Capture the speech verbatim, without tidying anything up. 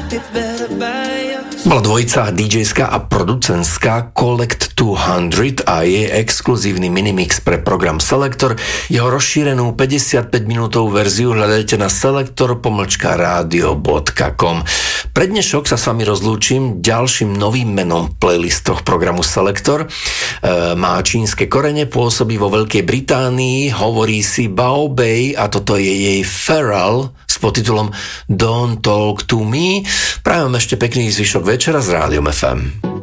Bola dvojica dý džejská a producentská Collect dvesto a jej exkluzívny minimix pre program Selektor. Jeho rozšírenú päťdesiatpäť minútovú verziu hľadajte na selektor pomlčka rádio bodka com. Pre dnešok sa s vami rozlúčim ďalším novým menom v playlistoch programu Selektor. E, má čínske korene, pôsobí vo Veľkej Británii, hovorí si Bao Bei a toto je jej Pharrell s podtitulom Don't Talk to Me. Prajem ešte pekný zvyšok večera s Rádiom ef em.